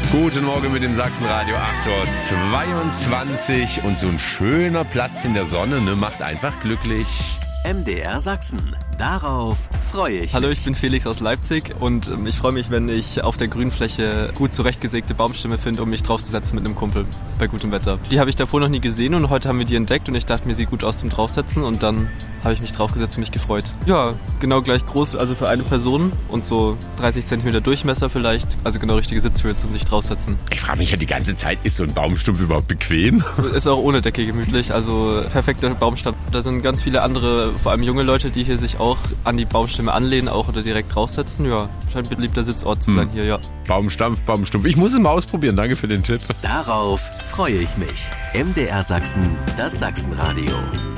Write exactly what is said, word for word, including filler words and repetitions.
Guten Morgen mit dem Sachsenradio, acht Uhr zweiundzwanzig und so ein schöner Platz in der Sonne, ne, macht einfach glücklich. M D R Sachsen. Darauf freue ich Hallo, mich. ich bin Felix aus Leipzig und ähm, ich freue mich, wenn ich auf der Grünfläche gut zurechtgesägte Baumstämme finde, um mich draufzusetzen mit einem Kumpel bei gutem Wetter. Die habe ich davor noch nie gesehen und heute haben wir die entdeckt und ich dachte mir, sieht gut aus zum Draufsetzen und dann habe ich mich draufgesetzt und mich gefreut. Ja, genau gleich groß, also für eine Person und so dreißig Zentimeter Durchmesser vielleicht, also genau richtige Sitzhöhe zum sich draufsetzen. Ich frage mich ja die ganze Zeit, ist so ein Baumstumpf überhaupt bequem? Ist auch ohne Decke gemütlich, also perfekter Baumstamm. Da sind ganz viele andere, vor allem junge Leute, die hier sich auch an die Baumstämme anlehnen, auch oder direkt draufsetzen. Ja, scheint ein beliebter Sitzort zu sein hm. hier, ja. Baumstampf, Baumstumpf. Ich muss es mal ausprobieren, danke für den Tipp. Darauf freue ich mich. M D R Sachsen, das Sachsenradio.